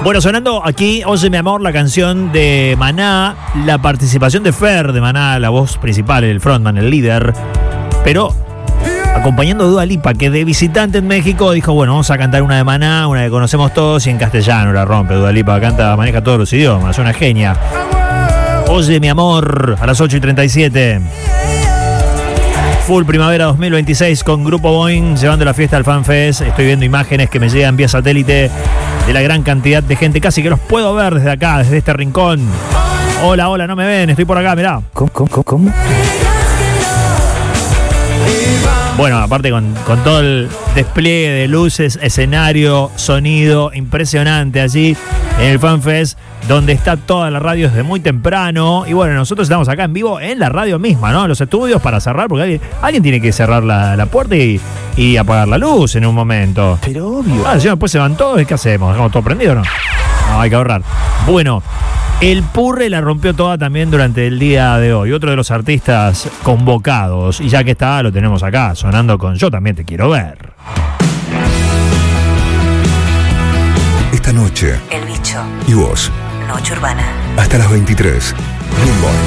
Bueno, sonando aquí, Oye mi amor, la canción de Maná, la participación de Fer de Maná, la voz principal, el frontman, el líder, pero acompañando a Dua Lipa, que de visitante en México dijo, bueno, vamos a cantar una de Maná, una que conocemos todos, y en castellano la rompe. Dua Lipa maneja todos los idiomas, es una genia. Oye mi amor, a las 8:37. Full Primavera 2026 con Grupo Boing, llevando la fiesta al FanFest. Estoy viendo imágenes que me llegan vía satélite de la gran cantidad de gente, casi que los puedo ver desde acá, desde este rincón. Hola, hola, no me ven, estoy por acá, mirá. ¿Cómo? Bueno, aparte con todo el despliegue de luces, escenario, sonido impresionante allí en el FanFest, donde está toda la radio desde muy temprano. Y bueno, nosotros estamos acá en vivo en la radio misma, ¿no? En los estudios para cerrar, porque alguien tiene que cerrar la puerta y apagar la luz en un momento. Pero obvio. Si después se van todos, ¿y qué hacemos? ¿Dejamos todo prendido o no? No, hay que ahorrar. Bueno, el Purre la rompió toda también durante el día de hoy. Otro de los artistas convocados. Y ya que está, lo tenemos acá, sonando con Yo También Te Quiero Ver. Esta noche. El Bicho. Y vos. Noche Urbana. Hasta las 23. Bien,